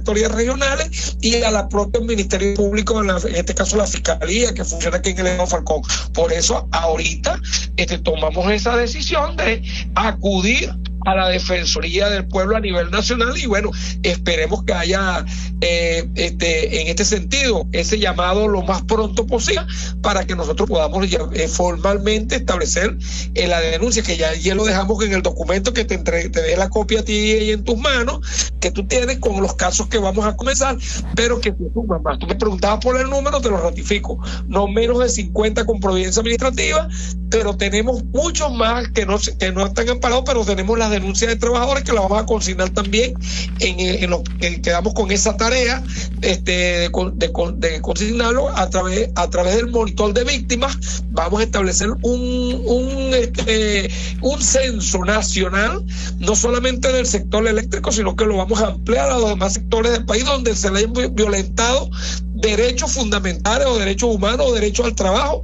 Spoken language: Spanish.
inspectorías regionales y a la propia Ministerio Público, en este caso la Fiscalía, que funciona aquí en el Estado Falcón. Por eso ahorita tomamos esa decisión de acudir a la Defensoría del Pueblo a nivel nacional y bueno, esperemos que haya en este sentido ese llamado lo más pronto posible para que nosotros podamos formalmente establecer la denuncia, que ya lo dejamos en el documento que te dé la copia a ti y en tus manos, que tú tienes con los casos que vamos a comenzar, pero que se suman más. Tú me preguntabas por el número, te lo ratifico, no menos de 50 con providencia administrativa, pero tenemos muchos más que no están amparados, pero tenemos las denuncias de trabajadores que las vamos a consignar también quedamos con esa tarea de consignarlo a través del monitor de víctimas. Vamos a establecer un censo nacional, no solamente del sector eléctrico, sino que lo vamos a ampliar a los demás sectores del país donde se le hayan violentado derechos fundamentales o derechos humanos o derechos al trabajo